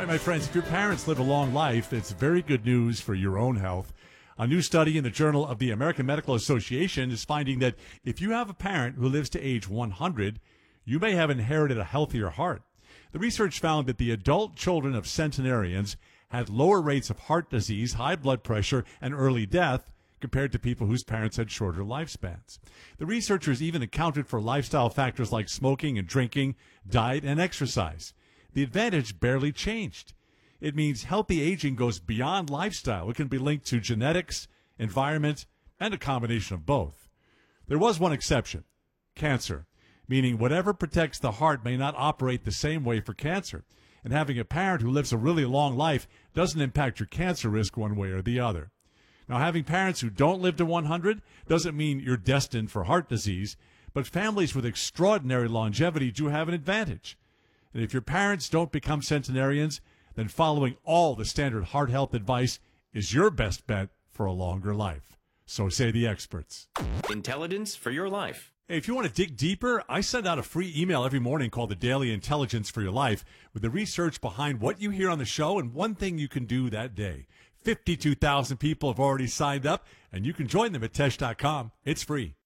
right, my friends, if your parents live a long life, it's very good news for your own health. A new study in the Journal of the American Medical Association is finding that if you have a parent who lives to age 100, you may have inherited a healthier heart. The research found that the adult children of centenarians had lower rates of heart disease, high blood pressure, and early death compared to people whose parents had shorter lifespans. The researchers even accounted for lifestyle factors like smoking and drinking, diet, and exercise. The advantage barely changed. It means healthy aging goes beyond lifestyle. It can be linked to genetics, environment, and a combination of both. There was one exception: cancer, meaning whatever protects the heart may not operate the same way for cancer. And having a parent who lives a really long life doesn't impact your cancer risk one way or the other. Now, having parents who don't live to 100 doesn't mean you're destined for heart disease, but families with extraordinary longevity do have an advantage. And if your parents don't become centenarians, then following all the standard heart health advice is your best bet for a longer life. So say the experts. Intelligence for your life. Hey, if you want to dig deeper, I send out a free email every morning called the Daily Intelligence for Your Life with the research behind what you hear on the show and one thing you can do that day. 52,000 people have already signed up, and you can join them at Tesh.com. It's free.